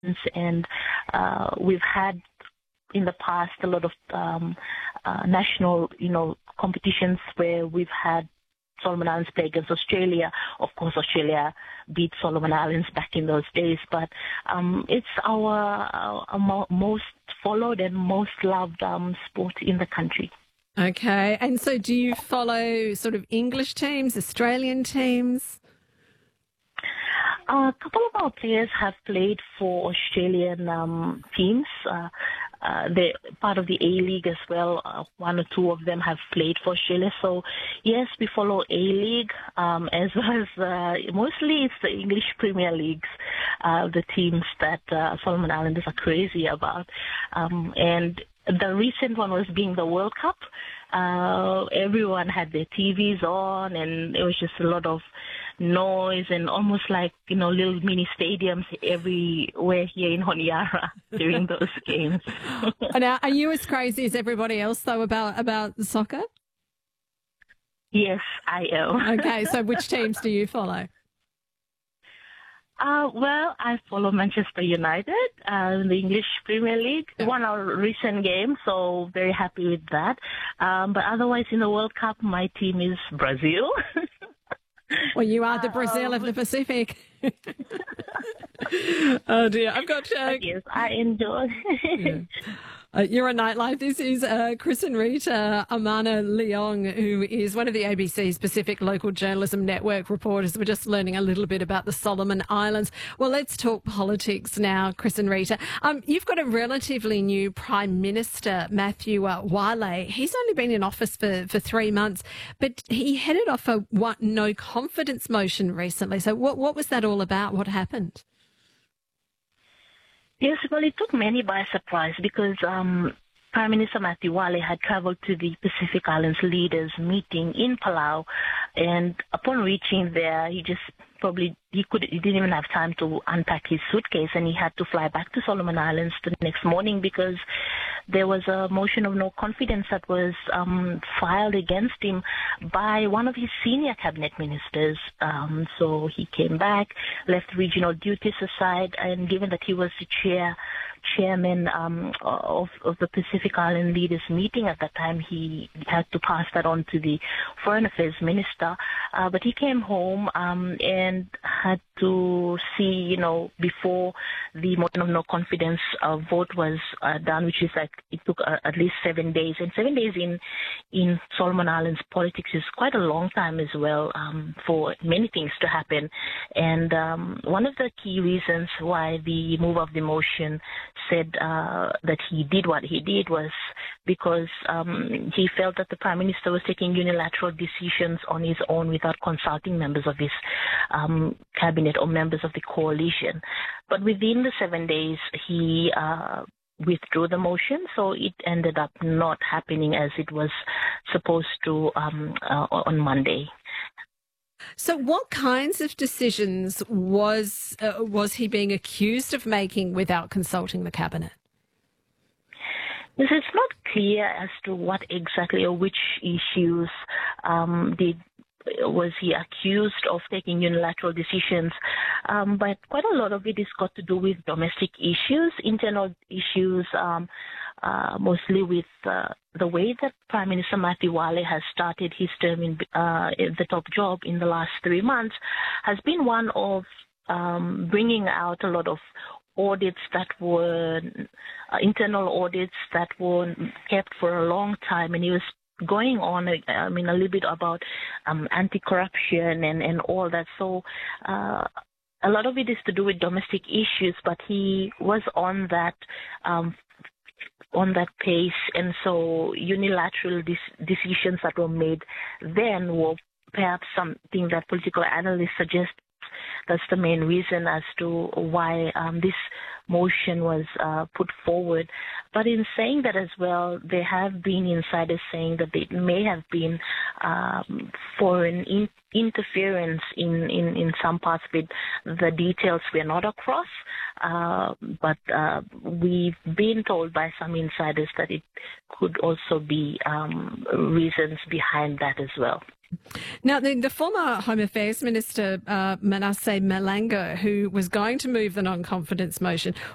and we've had in the past a lot of national, competitions where we've had Solomon Islands play against Australia. Of course, Australia beat Solomon Islands back in those days, but it's our most followed and most loved sport in the country. Okay, and so do you follow sort of English teams, Australian teams? A couple of our players have played for Australian teams. They're part of the A-League as well. One or two of them have played for Australia. So, yes, we follow A-League as well as mostly it's the English Premier Leagues, the teams that Solomon Islanders are crazy about. And the recent one was being the World Cup. Everyone had their TVs on, and it was just a lot of noise and almost like, little mini stadiums everywhere here in Honiara during those games. Now, are you as crazy as everybody else, though, about soccer? Yes, I am. Okay, so which teams do you follow? Well, I follow Manchester United in the English Premier League. Yeah. Won our recent game, so very happy with that. But otherwise, in the World Cup, my team is Brazil. Well, you are the Brazil of the Pacific. Oh, dear. I've got... yes, I enjoy. Yeah. You're a Nightlife. This is Chris and Rita Amana Leong, who is one of the ABC's Pacific Local Journalism Network reporters. We're just learning a little bit about the Solomon Islands. Well, let's talk politics now, Chris and Rita. You've got a relatively new Prime Minister, Matthew Wale. He's only been in office for 3 months, but he headed off a no confidence motion recently. So what was that all about? What happened? Yes, well, it took many by surprise because Prime Minister Matthew Wale had traveled to the Pacific Islands leaders meeting in Palau, and upon reaching there, he didn't even have time to unpack his suitcase, and he had to fly back to Solomon Islands the next morning because there was a motion of no confidence that was filed against him by one of his senior cabinet ministers. So he came back, left regional duties aside, and given that he was the chairman of the Pacific Island leaders meeting at that time, he had to pass that on to the Foreign Affairs Minister. But he came home and had to see, before the motion of no confidence vote was done, which is like it took at least 7 days. And 7 days in Solomon Islands politics is quite a long time as well for many things to happen. And one of the key reasons why the move of the motion said that he did what he did was because he felt that the Prime Minister was taking unilateral decisions on his own without consulting members of his cabinet or members of the coalition. But within the 7 days, he withdrew the motion, so it ended up not happening as it was supposed to on Monday. So what kinds of decisions was he being accused of making without consulting the cabinet? Yes, it's not clear as to what exactly or which issues was he accused of taking unilateral decisions, but quite a lot of it has got to do with domestic issues, internal issues, mostly with the way that Prime Minister Matthew Wale has started his term in the top job in the last 3 months has been one of bringing out a lot of audits that were internal audits that were kept for a long time, and he was going on, a little bit about anti-corruption and all that. So a lot of it is to do with domestic issues, but he was on that pace, and so unilateral decisions that were made then were perhaps something that political analysts suggest that's the main reason as to why this motion was put forward. But in saying that as well, there have been insiders saying that it may have been foreign interference in some parts of it. The details were not across, but we've been told by some insiders that it could also be reasons behind that as well. Now, the former Home Affairs Minister, Manasseh Malango, who was going to move the non-confidence motion,